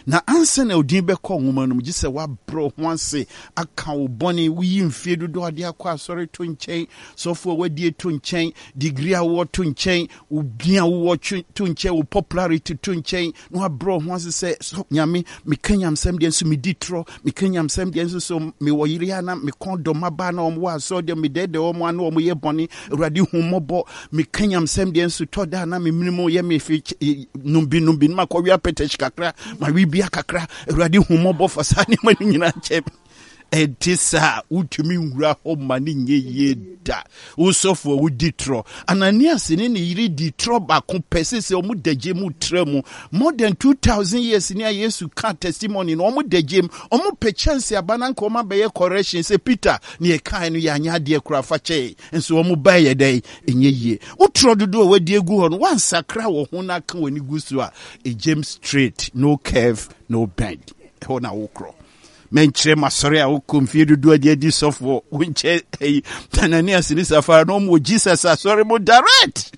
na ansa na odin bɛkɔ nwoma no gye sɛ wabro ho ase aka wo bɔne woyi mfie dodo ade akɔ asɔre to nkyɛn sɔfo a wadie to nkyɛn degree a wo to nkyɛn wo bia wo to nkyɛn wo popularity to nkyɛn na wabro ho ase sɛ nyame meka nyamsɛm deɛ nso medi trɔ meka nyamsɛm deɛ nso so mewɔ yere ana mekɔn dɔ maba na ɔmo wɔ asɔ deɛ medɛdɛ ɔmo ana ɔmo yɛ bɔne awurade hu mmɔbɔ meka nyamsɛm deɛ nso tɔ da na memene yɛ mefi numbi ma kɔwia petech kakra ma wibia kakra awurade hu mmɔbɔ fa saa nneɛma no nyinaa kyɛ ɛte saa wotumi nwura hɔ ma ne nyɛ yie da wosɔfo a wodi trɔ Ananias ne ne yere di trɔ baako pɛ sɛ ɔmo dagye mu trɛ mu more than 2000 years ne a Yesu ka testimony no ɔmo dagye mu ɔmo pɛ chance aba na nka ɔmo abɛyɛ correction sɛ Peter ne ɛkae no yɛ anya adeɛ kora fa kyɛe nso ɔmo ba yɛ dɛ ɛnyɛ yie wotrɔ dodo a wadi egu hɔ no wansakra wɔ ho na aka w'ani gu so a ɛgyem straight no curve no bend ɛhɔ na wokorɔ menkyerɛ masɔre a wokɔ mfie dodo ade adi sɔfoɔ wonkyɛ Ananias ne Safira no ɔmo Jesus asɔre mo direct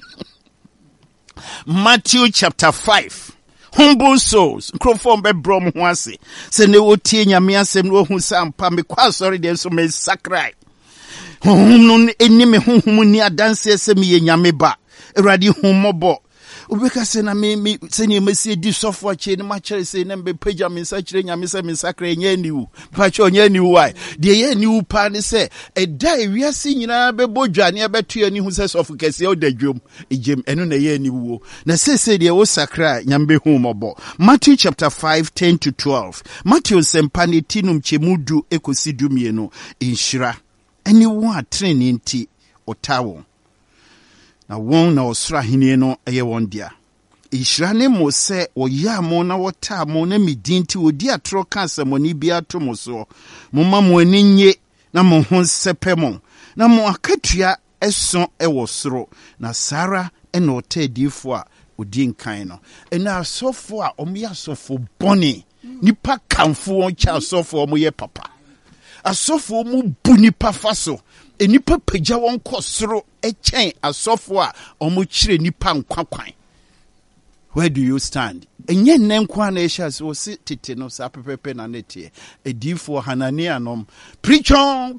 Matthew chapter 5 humble souls nkrofo mbɛbrɔ mo ho ase sɛ ne wotie nyame asɛm no ohu sɛ ampa mekɔ asɔre deɛ nso mensakrai honhom no ɛni me honhom ni adanse sɛ meyɛ nyame ba awurade hu mmɔbɔ Ubeka se na me se ni mesi di sofo ache ni machere se na mbe pagya me nsa kyerɛ nyame se me sakra nya niwu pa che onya niwu why de ye niwu pa ne se ɛda ewiase nyinaa bɛbɔ dwane bɛto ani hu se sofo kɛse o da dwom egem ɛno na ye niwu na se de wo sakra nyambe hu mɔbɔ Matthew chapter 5 10 to 12 Matthew sempa ne tinum chemudu ekosi dumienu inhyira ani wo atrene nti otawo na won na osra henie no eye won dia inhyira ne mo se oyɛ mo na wota mo na medinti odi atro ka asamoni bia to mo so mo ma mo ani nye na mo ho sepe mo na mo akatua ɛso ɛwɔ soro na Sara ɛna ɔtadifo a odi nkan no ɛna asɔfo a ɔmo yɛ asɔfo bɔne nipa kamfo wɔn kya asɔfo ɔmo yɛ papa asɔfo mu bu nipa fa so enipa pagya wɔn kɔ soro ɛkyɛn asɔfo a ɔmo kyerɛ nipa nkwakwan. Where do you stand? Enye nenkwa na ehya so si tete no sa pepepe na netie edifo Hanania nom preach on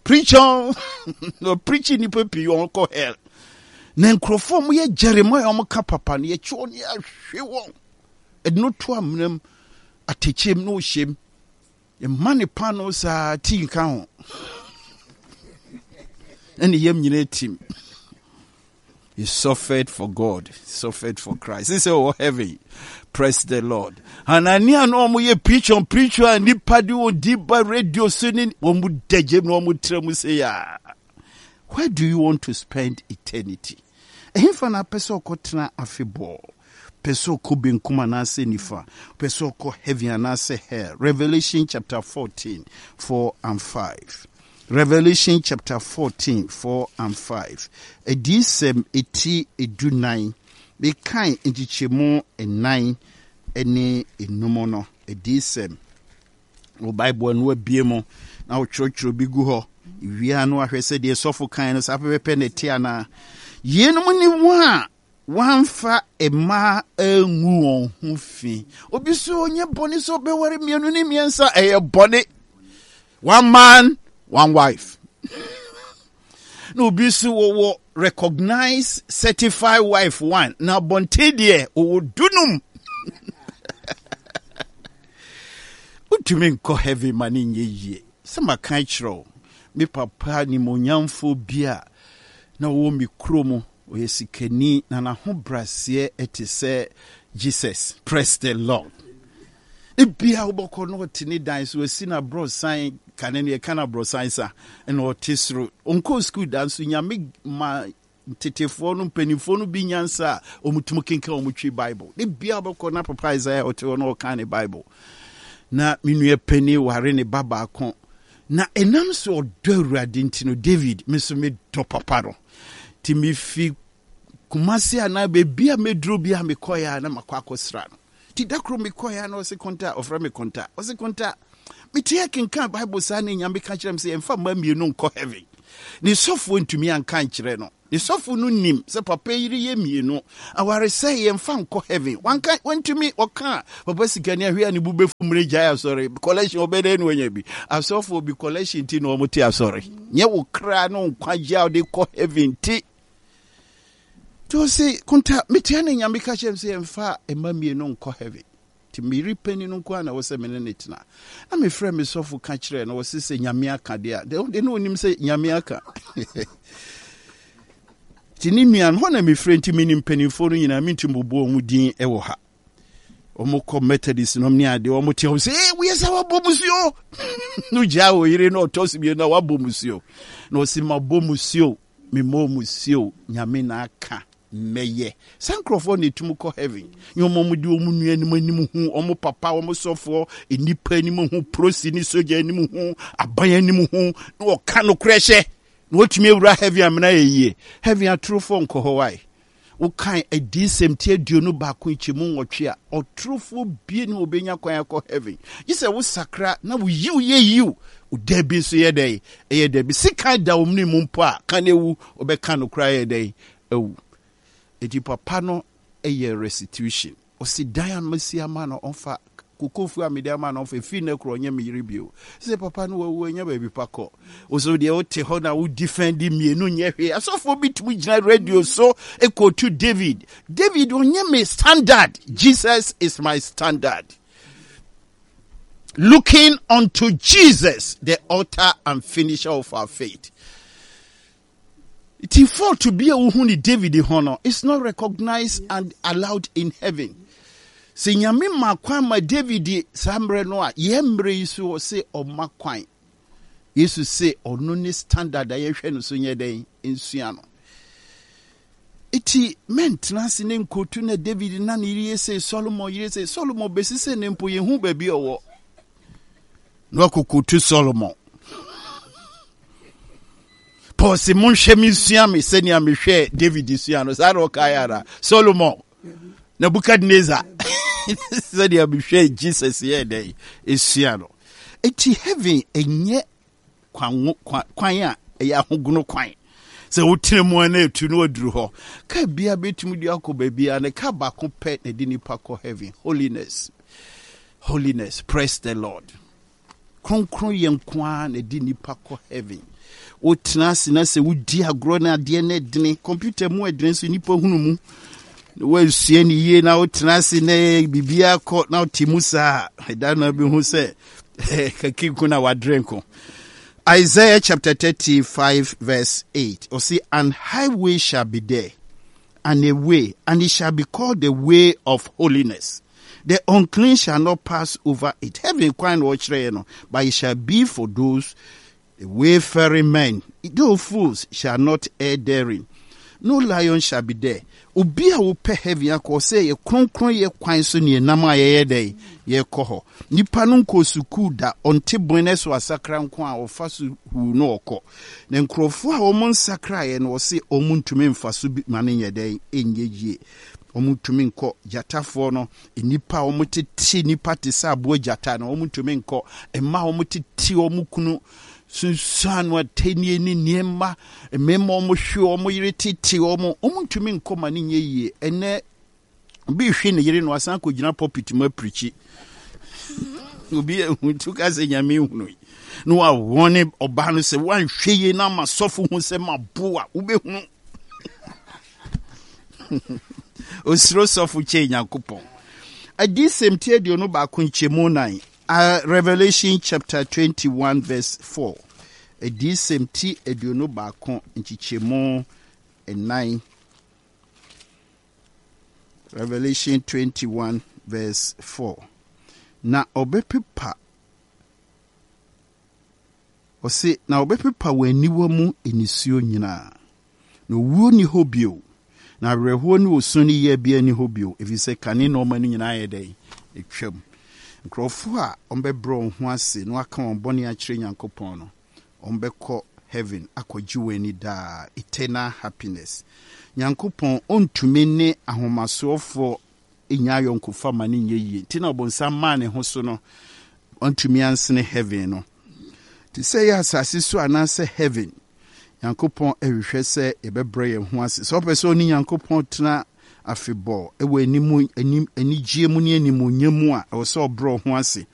no preaching nipa pi on ko hell na nkrofo mo ye Jeremiah ɔmo ka papa no ye kwo ne ahwe wɔn edno to amnam atechem no hyem e mane pano sa tinka ho and yem nyina tim. He suffered for God, suffered for Christ. He said, oh, heavy, praise the Lord. Hanania no mo ye preach on and nipa di o diba radio sinin omu dejem no omu tremu say ya. Where do you want to spend eternity? Ehimfa na peso kotena afebo. Peso ko benkuma na se nifa. Peso ko heavy na se hell. Revelation chapter 14, 4 and 5. Revelation chapter 14, 4 and 5. Edisem eti edunai. Bekan enjichemo enai ene enumono. Edisem. O Bible no biemo. Na o church bi gu ho. Wia no ahwe se de sofo kan no sapepe ne tia na. Yenum ni wa wanfa ema enwu on hu fi. Obi so onye boni so be ware mienu ni miensa eye boni. One man, one wife. No bisi wo recognize certified wife one. Now bonte die o dunum. Utumi nko heavy money nye. Sama kan chro. Me papa ni monyamfo bia na wo mi kromo o yesikani na na ho brase etise Jesus. Praise the Lord. Ebia uboko no tini dan so asina bro sign kanene kana bro sign sa and otisro onko school dan so nyame ma tetefo no mpanifo no bi nyansa omutumu kenka omutwi Bible. Ebia uboko na papa Isaiah oto no kan Bible. Na minue pani ware ne baba akon. Na enam so odawurade ntino David meso me do papa no. Ti mi fi kumasi ana bebia medro bia mekoya na makwakosra no. Ti dakro mekoya na ose konta ofra me konta. Ose konta me tie kenka Bible sa ne nyame ka kyerem se emfa ma mienu nko heaven. ne sɔfo ntumi anka nkyerɛ no ne sɔfo no nim sɛ papa yiri yɛ mienu aware sɛ yɛmfa nkɔ heaven wanka wantumi ɔka papa sika ne ahwe a ne bu bɛfumre gyae asɔre collection obɛdɛ no wanya bi asɔfo bi collection ti na ɔmo te asɔre nyɛ wo kra no nkwa gya de kɔ heaven ti to se konta metia ne nyame ka kyerɛ sɛ yɛmfa ɛma mienu nkɔ heaven ti miri pani no nkwa na wo sɛ mene ne tena na me frɛ me sɔfo ka kyerɛ no wo sɛ nyame aka de a de no onim sɛ nyame aka tini nuan ho na me frɛ nti me nimpanimfo no nyina me ntimbobo mu din ɛwɔ ha ɔmo kɔ Methodist no ne ade ɔmo te ho sɛ wo yɛ sɛ wabɔ musuo no gya wo yire no ɔtɔs bi na wabɔ musuo na ɔsi ma bɔ musuo me mo musuo nyame na aka mɛyɛ sankrofo ne tum kɔ heaven nyomo mu di omu nua ni manim hu ɔmo papa ɔmo sɔfo enipa ni mu hu prosi ni soja ni mu hu aban ni mu hu na ɔka no krɛhye na otumi ewura heaven amena yeye heaven atrofo nkɔ hɔ wai wo kan adi semtie aduonu baako nkyemu nwɔtwe a ɔtrofo bie ne obenya kwan akɔ heaven yisɛ wo sakra na wo yiw ye yiw wo dabi so yɛ dɛ ɛyɛ dabi sika da wo mne mu mpo a kan ewu obɛka no kra yɛ dɛ ewu eti papa no ɛyɛ restitution osi dan masia ma no onfa kokofu amede ma no onfa fi na kro onye meyire bio se papa no wawu anya ba bi pakɔ oso de o te ho na wo defend mienu nye hwe asofo bitum gina radio so ekotu David onye me standard. Jesus is my standard. Looking unto Jesus, the author and finisher of our faith. It is for to be a uhuni David honor. It's not recognized and allowed in heaven. Se nyame makwan ma David samre no a yemre yisu se o makwan. Yesu se ono ne standard a yehwe no so nye den ensua no. Iti maintenance ne nkotu na David na ne yire se Solomon besi se ne mpo yehu ba bi owo. No kokotu Solomon. Paul se mon chemi sua me se ni amehwe David sua no sa ro kayara Solomon Nebuchadnezzar se ni amehwe Jesus ye dey esua no eti heaven enye kwan a eya hoguno kwan se wotremu na etu no oduru ho ka bia betum di akoba bia ne ka ba ko pe na di nipa ko heaven holiness praise the Lord kronkron yenkwa na di nipa ko heaven o tena na se wudi agro na de na dene computer mu adren so nipa hunu mu we sie ni ye na o tena na bibia ko na timu sa da na bi hu se kakiku na wadrenko. Isaiah chapter 35 verse 8 or see and highway shall be there and a way and it shall be called the way of holiness. The unclean shall not pass over it. Heaven quite watch no, but it shall be for those the wayfaring men. Those fools shall not err therein. No lion shall be there. Obi a wo pe heaven akọ say ye kronkron ye kwan so ne nam a ye dey ye kɔ hɔ. Nipa no nko suku da onte bonne so asakra nko a ofa so hu no ɔkɔ. Na nkrofo a wɔn nsakra ye no wɔse ɔmo ntumi mfa so bi ma ne ye dey enye yie. Ɔmo ntumi nkɔ jatafo no nipa ɔmo tete nipa te sa abo jata na ɔmo ntumi nkɔ emma ɔmo tete ɔmo kunu sunsanwa tenie ni niema memo mo hwe mo yire tete omo ntumi nkoma ne nye yie ene bi hwe ne yire no asan ko gina pulpit ma preachi obi huntu ka se nyame hunu no wa wone oba no se wan hwe ye na masofo hu se maboa ubehunu osiro sofo che nyankopon adi semtie de no ba ko nchemu 9 Revelation chapter 21 verse 4. Edi semti ediono bakon nchichemo 9. Revelation 21 verse 4. Na obepepa ose na obepepa waniwa mu enisuo nyina. No wuo ni hobio. Na reho ni osuni ye bia ni hobio. Efise kane no mani nyina yedai etwam. Nkrofo a ombebro ho ase no aka on boni a kire Nyankopon no ombekɔ heaven akɔgye wani da eternal happiness. Nyankopon ontumi ne ahomasoofo enya yonkofa mane nye yie tina obonsa ma ne ho so no ontumi ansene heaven no ti say ya asase so anase heaven Nyankopɔn ehwehwɛ sɛ ebebrɛ yɛn ho ase so pɛ sɛ oni Nyankopɔn tena afebɔ ewe anigye mu ne animonyam a ɛwɔ sɛ ɔbrɔ ho ase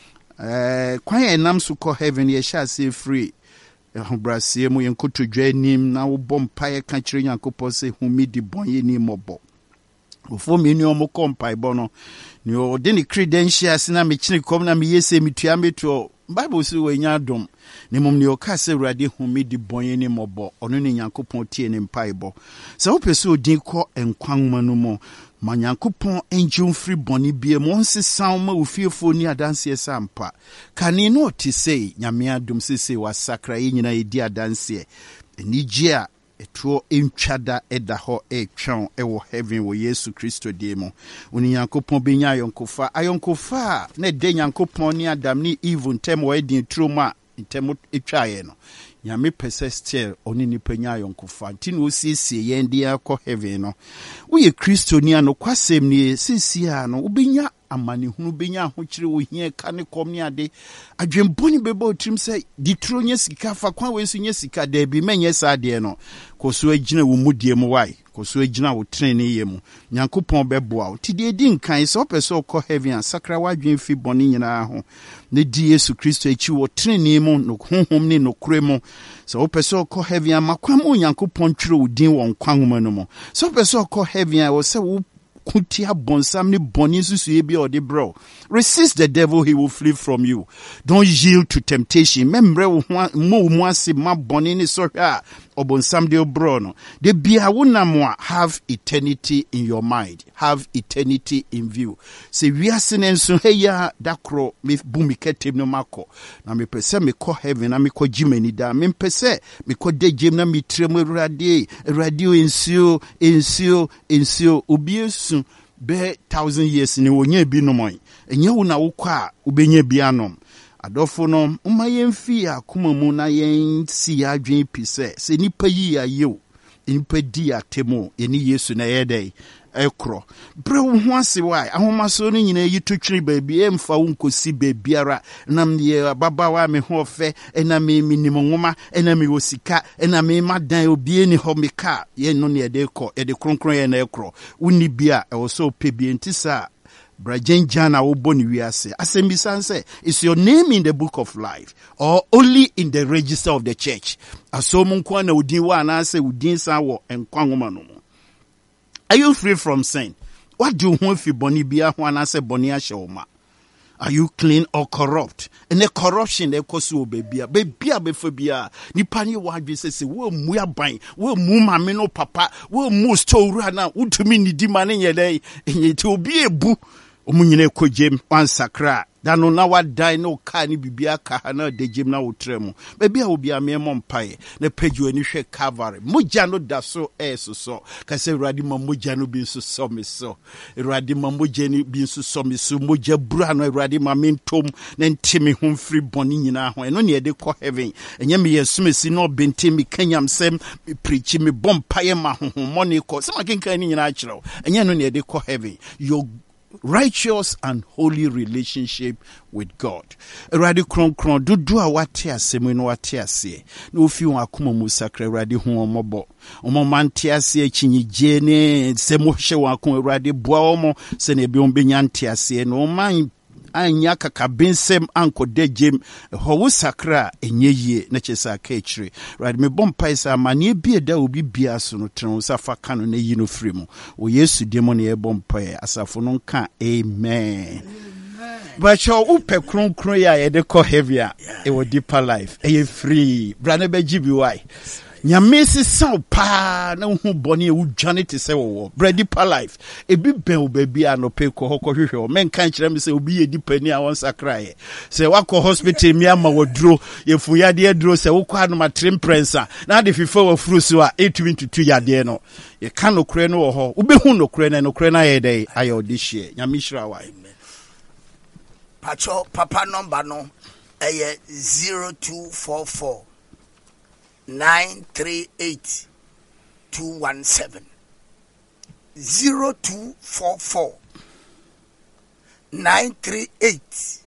kwan yɛ nam so kɔ heaven yɛ hyɛ ase free ahobraseɛ mu yɛn kotodwa anim na wobɔ mpaeɛ ka kyerɛ Nyankopɔn sɛ humi di bɔn yɛ ni mmɔbɔ ofo me ni omo kɔ mpaebɔ no ne ɔde ne credentials na me kyene kɔm na me yɛsɛ metua meto Bible sɛ wɔanya dom ne mom ne ɔka sɛ Awurade humi di bɔn ne mmɔbɔ ɔno ne Nyankopɔn tie ne mpaebɔ sɛ wopɛ sɛ odin kɔ nkwanma no mu ma Nyankopɔn engye mfiri bɔne bia mo nsesan ma ofiefo ni adanseɛ sampa kane no ɔte sɛ Nyame adom sese wasakra yɛ nyina yɛdi adanseɛ enigye a etuo entwada eda ho etwon ewo heaven wo Yesu Kristo die mu oni Nyankopɔn benya ayonkofa na de Nyankopɔn ni Adam ni Eve ntem wo edin troma ntem etwaye no Nyame pese still oni ni penya ayonkofa nti no siesie yen de akɔ heaven no wo ye Kristo ni anokwasem ni sisia no ubenya amani hunu benya ahokyere wo hia ka ne kom ne ade adwemboni bebo trim sɛ ditro nya sika fa kwan we so nya sika da bi menye sa de no koso agina wo mudie mu wai koso agina wo trene ye mu Nyankopɔn bɛboa wo ti de di nkan sɛ opɛ sɛ kɔ heaven a sakra wadwen fi bɔne nyinaa ho ne di Yesu Kristo echi wo trene mu no honhom ne no kure mu sɛ opɛ sɛ kɔ heaven a makwa mu Nyankopɔn twere wo din wɔ nkwanhoma no mu sɛ opɛ sɛ kɔ heaven a wo sɛ wo kutia bonsam ni boni susu ebi or the bro. Resist the devil, he will flee from you. Don't yield to temptation. Membre mo mwasi ma boni ni soha obonsam de bro no. De bia wuna mwa have eternity in your mind. Have eternity in view. Se wiase nenso heya dakro me bumikete no mako. Na me pese me ko heaven na me ko jimeni da. Me pese me ko de jim na me tremo radio insio ubiesu be 1,000 years ni wonye bi no moy enye wo na wokɔ a ubenye bi anom adɔfo no uma yemfi akoma mu na yen si adwen pise se nipa yi ayew nipa di atemo eni Yesu na yɛdɛ ekro bre wo ho ase wai ahomaso no nyina yi totwiri baabi emfa wo nkosi baabiara nam ye babawa me ho fe ena me minim nwoma ena me osika ena me madan obi ni ho meka ye no ne de kɔ de kronkron ye na ekro woni bia e wo so pebie ntisa Brajenjana woboni wiase asembisa nse is your name in the book of life or only in the register of the church asomu nkwa na udin wa na ase udin sa wo enkwangoma no. Are you free from sin? What do you want if boni bia ho na ase boni a shewoma? Are you clean or corrupt? And the corruption they cause you bebia befobia ni pani wadwe se wo mu aban wo mu mame no papa wo mu store na utumi ni di mane yede enyeti obi ebu omunyine kojem wansakra dano na wadai no ka ni bibia ka na dejem na wotremu bebia obi amemo mpae na pagyo ani hwe Calvary mogya no da so so kase Awurade ma mogya no bi so so me so Awurade ma mogya ni bi so so me so mogya bura no Awurade ma mentom na ntimi ho mfiri boni nyina ho eno ne yede kɔ heaven enye me yesumesi no benti me kanyam sem preach me bompae ma honhom ne kɔ sema kenkan ni nyina akyerɛw enye no ne yede kɔ heaven your righteous and holy relationship with God. Awurade kronkron dudu a wate asɛm no wate ase. Na ofi won akoma mu sakra Awurade hu omobɔ. Omomante ase chinyigye ne sɛmo hye won akoma Awurade boa omo sɛ na ebi ombenya nte ase no man anya kakabensem ankode jem ho wo sakra enye yie na kyesa ka ekire right me bompai sa mane bia da obi bia so no tren sa fa ka no na yi no firi mu o Yesu demo na e bompai asafo no nka amen. But your upe kronkron ya ye de ko heavier e wo deeper life e free bra na be gibi why Nyamesi sao pa na hu boni e wudwane te se wo bread deeper life e bi ben o baby anope ko hokɔ hwehwɛ o men kan kyerɛ me se obi ye deeper ni a won sakra ye se wakɔ hospital mi ama woduro ye fu yade aduro se wokɔ anoma tremprensa na de fifa wa furu so a etumi tutu yade no ye kan no kure no wo ho ubehu no kure na ye dey ayo de hye nyame hira wa pacho papa number no eye 0244 938 217 0244 938